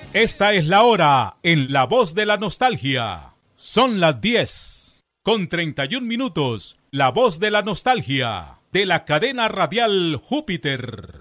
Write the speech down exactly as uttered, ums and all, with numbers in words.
Esta es la hora en La Voz de la Nostalgia. Son las diez con treinta y un minutos. La Voz de la Nostalgia de la cadena radial Júpiter.